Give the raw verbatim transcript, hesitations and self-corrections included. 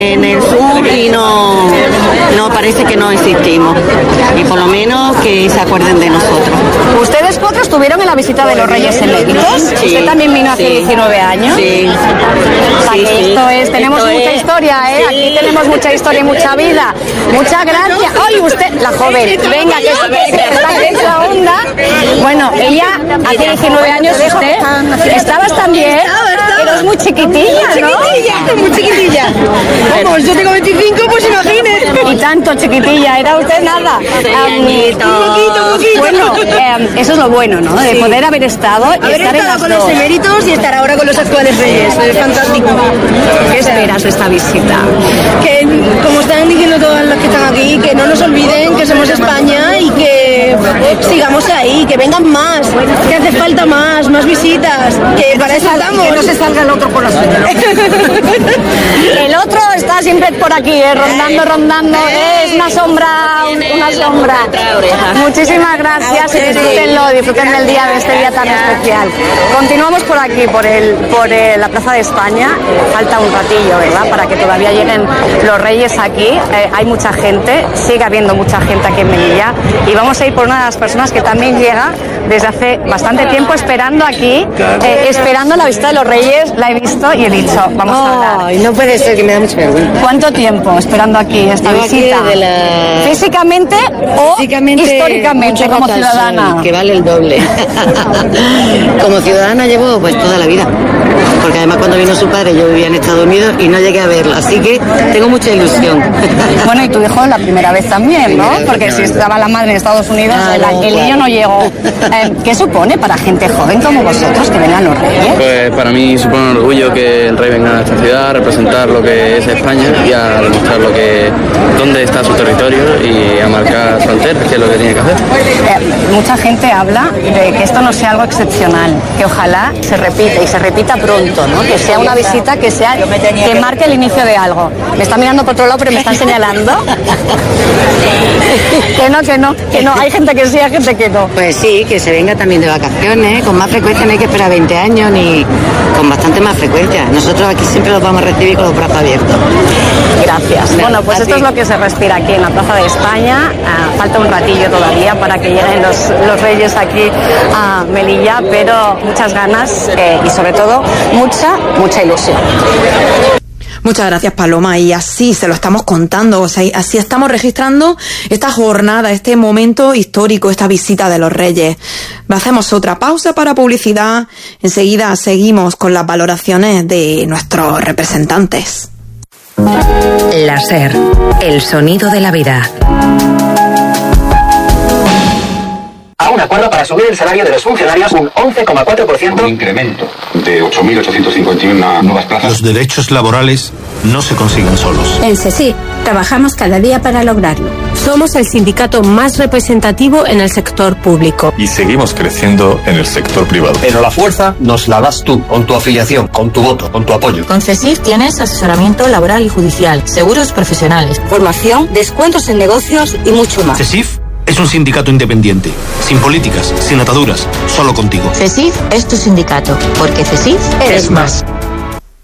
en el sur y no, no parece que no existimos. Y por lo menos que se acuerden de nosotros. ¿Ustedes cuatro estuvieron en la visita de los Reyes Electos? Sí, ¿Usted también vino hace sí. diecinueve años? Sí. O sea, Sí, que sí. esto es, tenemos Esto mucha es- historia, ¿eh? sí. Aquí tenemos mucha historia y mucha vida. Muchas gracias. ¡Ay, usted, la joven! Venga, que está aquí en la onda. Bueno, ella hace diecinueve años, usted. ¿Estabas también? Eres muy chiquitilla, ¿no? Chiquitilla, muy chiquitilla. Vamos, yo tengo veinticinco, pues imagínese. Y tanto chiquitilla, era usted nada. Um, Poquito, poquito. Bueno, eh, eso es lo bueno, ¿no? De Sí. poder haber estado y Haber estar en estado las con dos. los eméritos y estar ahora con los actuales reyes. Es fantástico. ¿Qué esperas de esta visita? Que, como están diciendo todas las que están aquí, que no nos olviden que somos España y que sigamos ahí, que vengan más, que hace falta más, más visitas, que para eso estamos. Que no se salga el otro por la suya. El otro está siempre por aquí, eh, rondando, rondando. Es una sombra, un- una sombra. Muchísimas gracias y disfrútenlo, disfruten del día, de este día tan especial. Continuamos por aquí, por el, por el- la Plaza de España. Eh, falta un ratillo, ¿verdad? Para que todavía lleguen los Reyes aquí. Eh, hay mucha gente, sigue habiendo mucha gente aquí en Melilla. Y vamos a ir por una de las personas que también llega desde hace bastante tiempo esperando aquí, eh, esperando la visita de los Reyes. La he visto y he dicho, vamos a hablar. Ay, no puede ser, que me da mucha vergüenza. ¿Cuánto tiempo esperando aquí esta Llevo aquí visita? desde la- ¿Físicamente o Físicamente, históricamente mucho como rato al ciudadana? sol, que vale el doble. Como ciudadana llevo pues toda la vida. Porque además cuando vino su padre yo vivía en Estados Unidos y no llegué a verla, así que tengo mucha ilusión. Bueno, y tu hijo la primera vez también, ¿no? Primera vez, Porque si estaba la madre en Estados Unidos, Claro, el, el claro. niño no llegó. Eh, ¿Qué supone para gente joven como vosotros que vengan los Reyes? Pues para mí supone un orgullo que el rey venga a esta ciudad a representar lo que es España y a demostrar lo que, dónde está su territorio y a marcar fronteras, que es lo que tiene que hacer. Eh, mucha gente habla de que esto no sea algo excepcional, que ojalá se repita y se repita pronto, ¿no? Que sea una visita que sea que marque el inicio de algo. Me está mirando por otro lado, pero me está señalando. Que no, que no, que no. Hay gente que sí, hay gente que no. Pues sí, que se venga también de vacaciones, con más frecuencia, no hay que esperar veinte años ni con bastante más frecuencia. Nosotros aquí siempre los vamos a recibir con los brazos abiertos. Gracias. Nada, Bueno, pues a esto ti. es lo que se respira aquí en la Plaza de España. Ah, falta un ratillo todavía para que lleguen los, los Reyes aquí a Melilla, pero muchas ganas eh, y sobre todo mucha, mucha ilusión. Muchas gracias, Paloma, y así se lo estamos contando, o sea, así estamos registrando esta jornada, este momento histórico, esta visita de los Reyes. Hacemos otra pausa para publicidad, enseguida seguimos con las valoraciones de nuestros representantes. La SER, el sonido de la vida. A un acuerdo para subir el salario de los funcionarios un once coma cuatro por ciento. Un incremento de ocho mil ochocientos cincuenta y uno nuevas plazas. Los derechos laborales no se consiguen solos. En CESIF trabajamos cada día para lograrlo. Somos el sindicato más representativo en el sector público. Y seguimos creciendo en el sector privado. Pero la fuerza nos la das tú, con tu afiliación, con tu voto, con tu apoyo. Con CESIF tienes asesoramiento laboral y judicial, seguros profesionales, formación, descuentos en negocios y mucho más. CESIF es un sindicato independiente, sin políticas, sin ataduras, solo contigo. CESIF es tu sindicato, porque CESIF eres más.